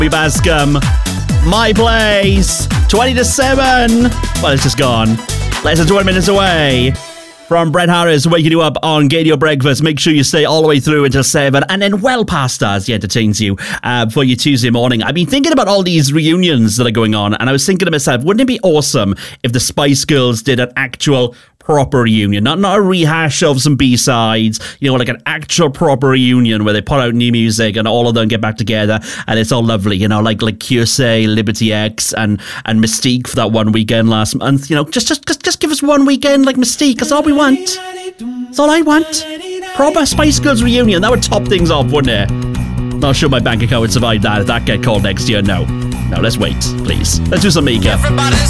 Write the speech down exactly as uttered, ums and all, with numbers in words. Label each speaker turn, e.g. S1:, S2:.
S1: We Bascom. My Place. twenty to seven. Well, it's just gone. Less than twenty minutes away. From Brett Harris, waking you up on Gadio Breakfast. Make sure you stay all the way through until seven, and then well past that as he entertains you uh, for your Tuesday morning. I've been thinking about all these reunions that are going on, and I was thinking to myself, wouldn't it be awesome if the Spice Girls did an actual proper reunion? Not not a rehash of some B-sides, you know, like an actual proper reunion where they put out new music and all of them get back together and it's all lovely, you know, like like Curse, Liberty X and and Mystique for that one weekend last month. You know, just just just, just give us one weekend like Mystique. That's all we want. That's all I want. Proper Spice Girls reunion. That would top things off, wouldn't it? Not sure my bank account would survive that if that get called next year. No. No, let's wait, please. Let's do some makeup.
S2: Everybody's